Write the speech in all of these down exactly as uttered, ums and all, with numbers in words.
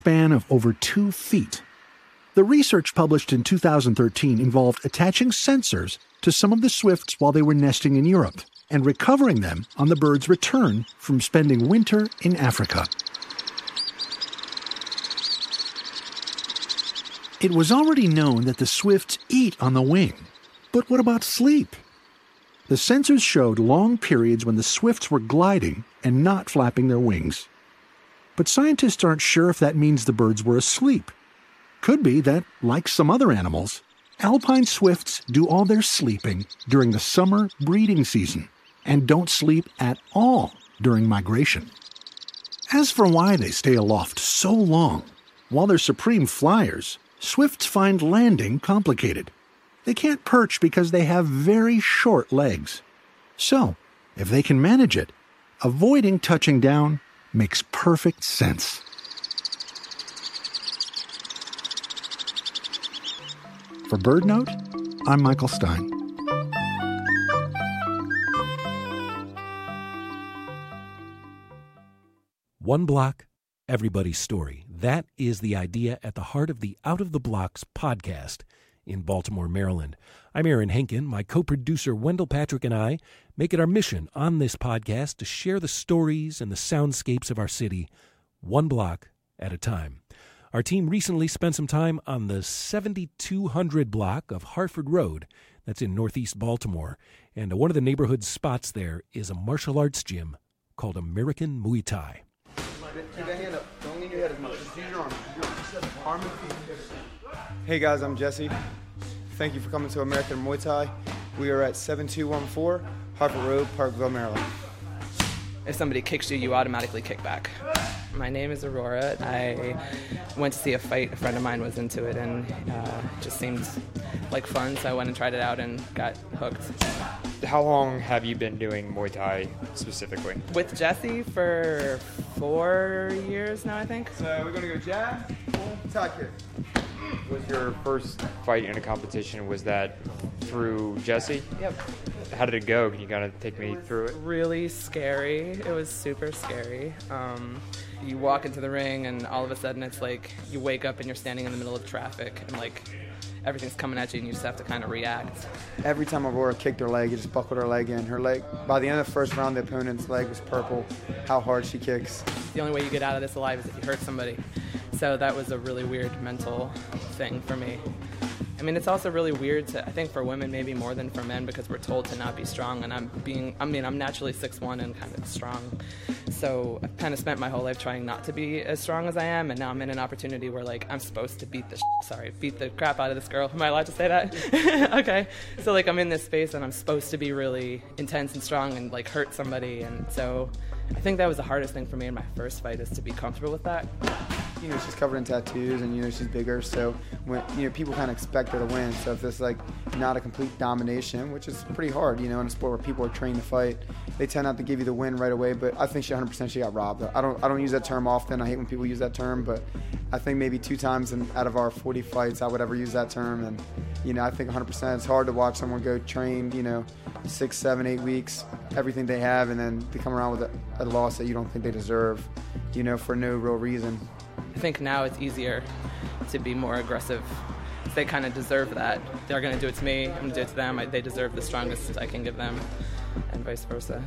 span of over two feet. The research published in two thousand thirteen involved attaching sensors to some of the swifts while they were nesting in Europe and recovering them on the bird's return from spending winter in Africa. It was already known that the swifts eat on the wing, but what about sleep? The sensors showed long periods when the swifts were gliding and not flapping their wings. But scientists aren't sure if that means the birds were asleep. Could be that, like some other animals, alpine swifts do all their sleeping during the summer breeding season and don't sleep at all during migration. As for why they stay aloft so long, while they're supreme flyers, swifts find landing complicated. They can't perch because they have very short legs. So, if they can manage it, avoiding touching down makes perfect sense. For BirdNote, I'm Michael Stein. One block, everybody's story. That is the idea at the heart of the Out of the Blocks podcast in Baltimore, Maryland. I'm Aaron Henkin. My co-producer Wendell Patrick and I make it our mission on this podcast to share the stories and the soundscapes of our city, one block at a time. Our team recently spent some time on the seventy-two hundred block of Hartford Road that's in northeast Baltimore, and one of the neighborhood spots there is a martial arts gym called American Muay Thai. Keep that hand up. Don't lean your head as much. Just use your arms. Use your arms. Arm and feet. Hey guys, I'm Jesse. Thank you for coming to American Muay Thai. We are at seven two one four Hartford Road, Parkville, Maryland. If somebody kicks you, you automatically kick back. My name is Aurora. I went to see a fight. A friend of mine was into it, and uh, it just seemed like fun, so I went and tried it out and got hooked. How long have you been doing Muay Thai specifically? With Jesse for four years now, I think. So we're going to go jab, pull, Thai kick. Was your first fight in a competition, was that through Jesse? Yep. How did it go? Can you kind of take me through it? Really scary. It was super scary. Um, you walk into the ring and all of a sudden it's like you wake up and you're standing in the middle of traffic and like everything's coming at you and you just have to kind of react. Every time Aurora kicked her leg, it just buckled her leg in. Her leg, by the end of the first round, the opponent's leg was purple, how hard she kicks. The only way you get out of this alive is if you hurt somebody. So that was a really weird mental thing for me. I mean, it's also really weird to, I think for women maybe more than for men, because we're told to not be strong, and I'm being, I mean, I'm naturally six one and kind of strong. So I've kind of spent my whole life trying not to be as strong as I am, and now I'm in an opportunity where, like, I'm supposed to beat the, sh- sorry, beat the crap out of this girl. Am I allowed to say that? Okay. So, like, I'm in this space, and I'm supposed to be really intense and strong and, like, hurt somebody, and so I think that was the hardest thing for me in my first fight, is to be comfortable with that. You know, she's covered in tattoos, and, you know, she's bigger, so, when, you know, people kind of expect her to win. So if it's, like, not a complete domination, which is pretty hard, you know, in a sport where people are trained to fight, they tend not to give you the win right away, but I think she one hundred percent she got robbed. I don't I don't use that term often. I hate when people use that term, but I think maybe two times in, out of our forty fights I would ever use that term, and, you know, I think one hundred percent it's hard to watch someone go train, you know, six, seven, eight weeks, everything they have, and then to come around with a, a loss that you don't think they deserve, you know, for no real reason. I think now it's easier to be more aggressive. They kind of deserve that. They're going to do it to me, I'm going to do it to them. I, they deserve the strongest I can give them, and vice versa.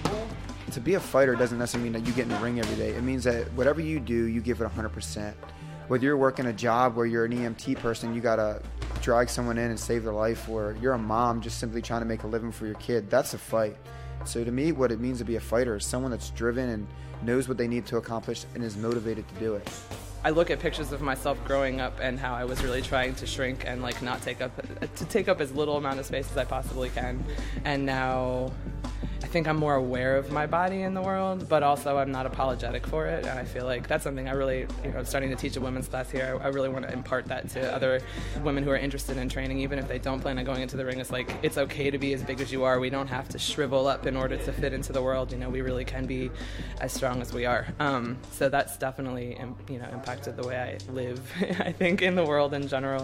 To be a fighter doesn't necessarily mean that you get in the ring every day. It means that whatever you do, you give it one hundred percent. Whether you're working a job where you're an E M T person, you got to drag someone in and save their life, or you're a mom just simply trying to make a living for your kid, that's a fight. So to me, what it means to be a fighter is someone that's driven and knows what they need to accomplish and is motivated to do it. I look at pictures of myself growing up and how I was really trying to shrink and like not take up, to take up as little amount of space as I possibly can. And now I think I'm more aware of my body in the world, but also I'm not apologetic for it. And I feel like that's something I really, you know, I'm starting to teach a women's class here. I, I really want to impart that to other women who are interested in training, even if they don't plan on going into the ring. It's like, it's okay to be as big as you are. We don't have to shrivel up in order to fit into the world. You know, we really can be as strong as we are. Um, so that's definitely, you know, impacted the way I live, I think, in the world in general.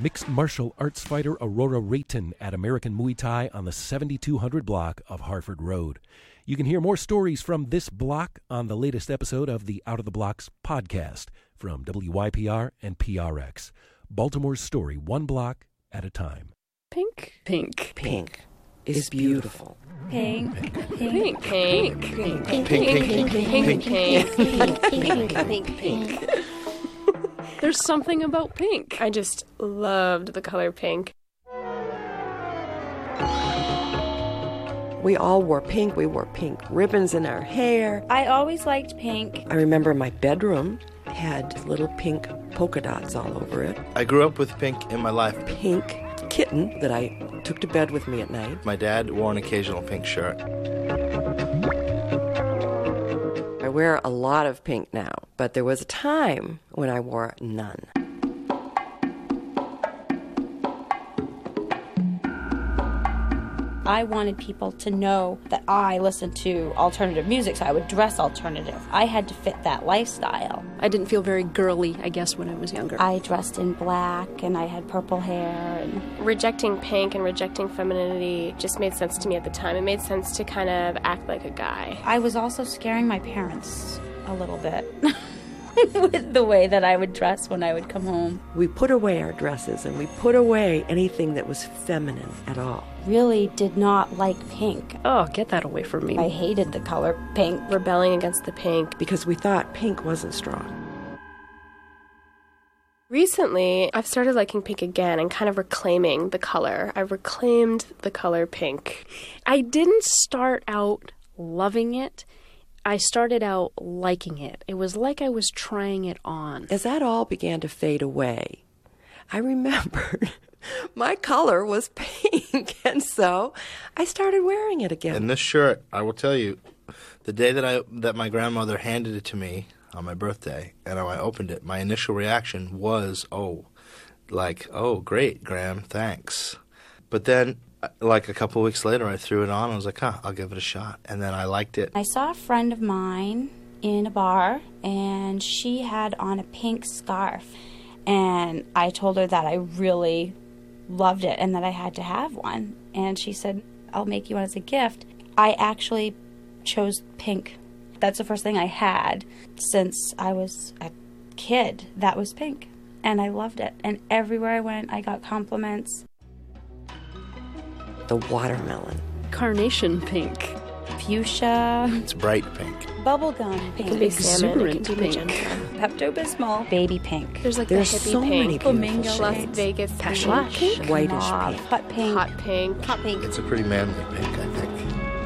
mixed martial arts fighter Aurora Rayton at American Muay Thai on the seventy-two hundred block of Harford Road. You can hear more stories from this block on the latest episode of the Out of the Blocks podcast from W Y P R and P R X. Baltimore's story, one block at a time. Pink, pink, pink is beautiful. Pink, pink, pink, pink, pink, pink, pink, pink, pink, pink, pink. There's something about pink. I just loved the color pink. We all wore pink. We wore pink ribbons in our hair. I always liked pink. I remember my bedroom had little pink polka dots all over it. I grew up with pink in my life. Pink kitten that I took to bed with me at night. My dad wore an occasional pink shirt. I wear a lot of pink now, but there was a time when I wore none. I wanted people to know that I listened to alternative music, so I would dress alternative. I had to fit that lifestyle. I didn't feel very girly, I guess, when I was younger. I dressed in black, and I had purple hair. And rejecting pink and rejecting femininity just made sense to me at the time. It made sense to kind of act like a guy. I was also scaring my parents a little bit with the way that I would dress when I would come home. We put away our dresses, and we put away anything that was feminine at all. Really did not like pink. Oh, get that away from me. I hated the color pink. Rebelling against the pink. Because we thought pink wasn't strong. Recently, I've started liking pink again and kind of reclaiming the color. I've reclaimed the color pink. I didn't start out loving it. I started out liking it. It was like I was trying it on. As that all began to fade away, I remembered my color was pink, and so I started wearing it again. And this shirt, I will tell you, the day that I that my grandmother handed it to me on my birthday, and I opened it, my initial reaction was, oh, like, oh, great, Gram, thanks. But then, like a couple of weeks later, I threw it on, and I was like, huh, I'll give it a shot. And then I liked it. I saw a friend of mine in a bar, and she had on a pink scarf. And I told her that I really loved it and that I had to have one. And she said, I'll make you one as a gift. I actually chose pink. That's the first thing I had since I was a kid. That was pink. And I loved it. And everywhere I went, I got compliments. The watermelon. Carnation pink. Fuchsia. It's bright pink. Bubblegum pink. It can be salmon, it can be Exuberant magenta. Pepto-Bismol. Baby pink. There's like There's the hippie so pink. many beautiful Flamingo shades. Las pink. Vegas Passion pink. pink. Whitish Mauve. pink. Hot pink. Hot pink. Hot pink. It's a pretty manly pink, I think.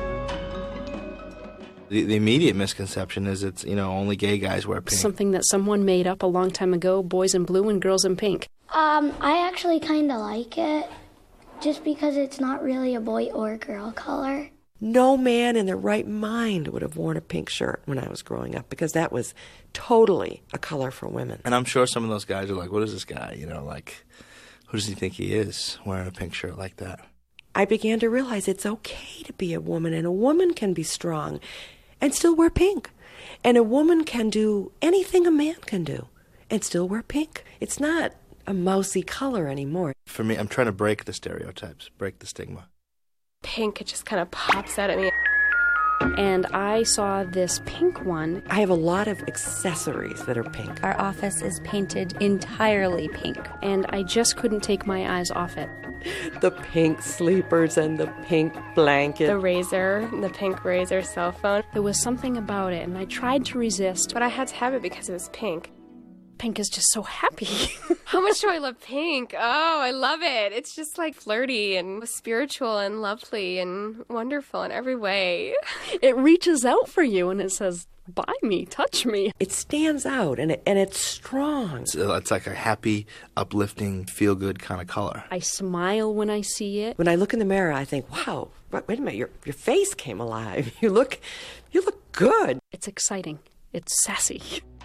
The, the immediate misconception is it's, you know, only gay guys wear pink. Something that someone made up a long time ago, boys in blue and girls in pink. Um, I actually kind of like it, just because it's not really a boy or girl color. No man in their right mind would have worn a pink shirt when I was growing up, because that was totally a color for women. And I'm sure some of those guys are like, what is this guy? You know, like, who does he think he is wearing a pink shirt like that? I began to realize it's okay to be a woman, and a woman can be strong and still wear pink. And a woman can do anything a man can do and still wear pink. It's not a mousy color anymore. For me, I'm trying to break the stereotypes, break the stigma. Pink, it just kind of pops out at me. And I saw this pink one. I have a lot of accessories that are pink. Our office is painted entirely pink. And I just couldn't take my eyes off it. The pink sleepers and the pink blanket. The razor, the pink razor cell phone. There was something about it, and I tried to resist. But I had to have it because it was pink. Pink is just so happy. How much do I love pink? Oh, I love it. It's just like flirty and spiritual and lovely and wonderful in every way. It reaches out for you and it says, buy me, touch me. It stands out, and it, and it's strong. It's, it's like a happy, uplifting, feel-good kind of color. I smile when I see it. When I look in the mirror, I think, wow, wait a minute, your, your face came alive. You look, you look good. It's exciting. It's sassy.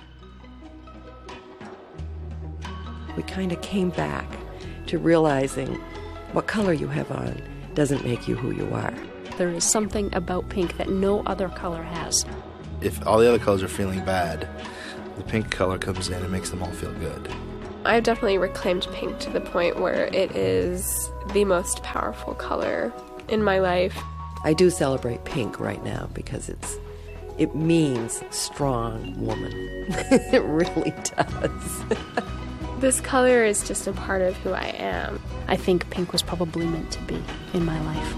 We kind of came back to realizing what color you have on doesn't make you who you are. There is something about pink that no other color has. If all the other colors are feeling bad, the pink color comes in and makes them all feel good. I've definitely reclaimed pink to the point where it is the most powerful color in my life. I do celebrate pink right now because it's it means strong woman. It really does. This color is just a part of who I am. I think pink was probably meant to be in my life.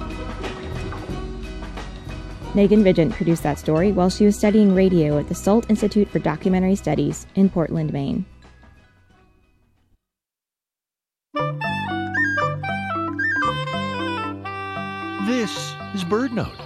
Megan Vigent produced that story while she was studying radio at the Salt Institute for Documentary Studies in Portland, Maine. This is BirdNote.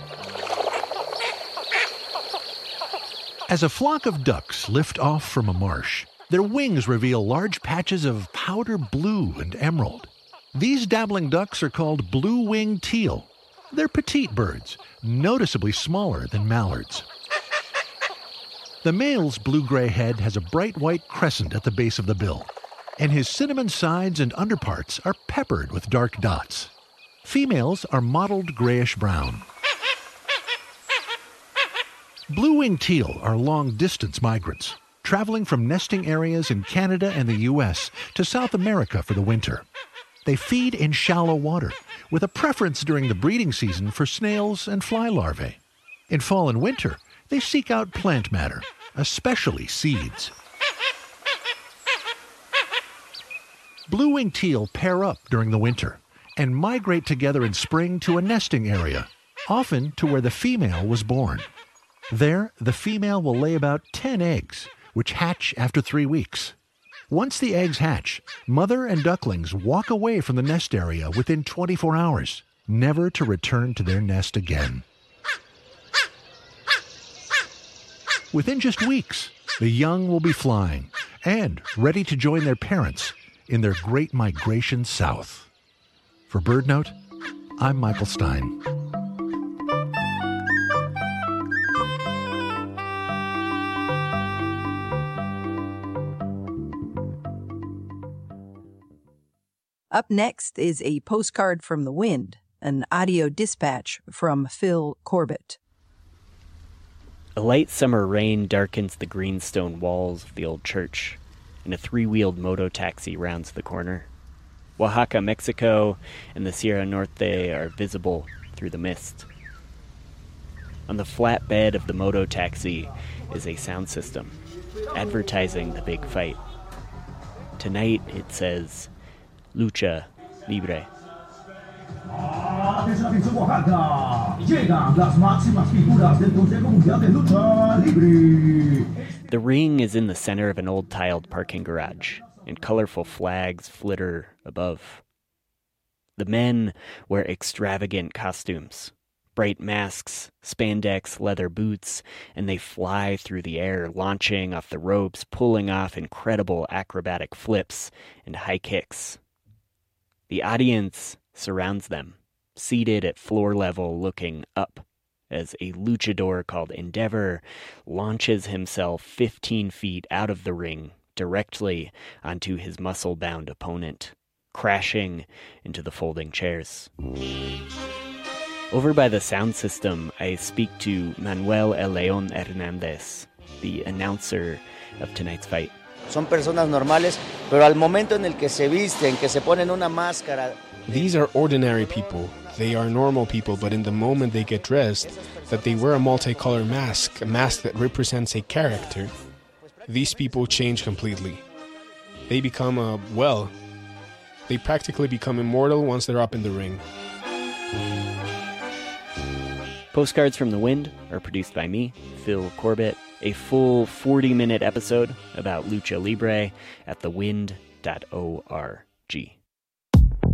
As a flock of ducks lift off from a marsh, their wings reveal large patches of powder blue and emerald. These dabbling ducks are called blue-winged teal. They're petite birds, noticeably smaller than mallards. The male's blue-gray head has a bright white crescent at the base of the bill, and his cinnamon sides and underparts are peppered with dark dots. Females are mottled grayish-brown. Blue-winged teal are long-distance migrants, traveling from nesting areas in Canada and the U S to South America for the winter. They feed in shallow water, with a preference during the breeding season for snails and fly larvae. In fall and winter, they seek out plant matter, especially seeds. Blue-winged teal pair up during the winter and migrate together in spring to a nesting area, often to where the female was born. There, the female will lay about ten eggs, which hatch after three weeks. Once the eggs hatch, mother and ducklings walk away from the nest area within twenty-four hours, never to return to their nest again. Within just weeks, the young will be flying and ready to join their parents in their great migration south. For BirdNote, I'm Michael Stein. Up next is a postcard from the wind, an audio dispatch from Phil Corbett. A light summer rain darkens the green stone walls of the old church, and a three-wheeled moto-taxi rounds the corner. Oaxaca, Mexico, and the Sierra Norte are visible through the mist. On the flat bed of the moto-taxi is a sound system, advertising the big fight. Tonight it says, Lucha Libre. The ring is in the center of an old tiled parking garage, and colorful flags flitter above. The men wear extravagant costumes, bright masks, spandex leather boots, and they fly through the air, launching off the ropes, pulling off incredible acrobatic flips and high kicks. The audience surrounds them, seated at floor level looking up, as a luchador called Endeavor launches himself fifteen feet out of the ring directly onto his muscle-bound opponent, crashing into the folding chairs. Over by the sound system, I speak to Manuel El León Hernández, the announcer of tonight's fight. Son personas normales, pero al momento en el que se visten, que se ponen una máscara. These are ordinary people. They are normal people, but in the moment they get dressed, that they wear a multicolored mask, a mask that represents a character, these people change completely. They become, uh, well, they practically become immortal once they're up in the ring. Postcards from the Wind are produced by me, Phil Corbett. A full forty-minute episode about Lucha Libre at the wind dot org.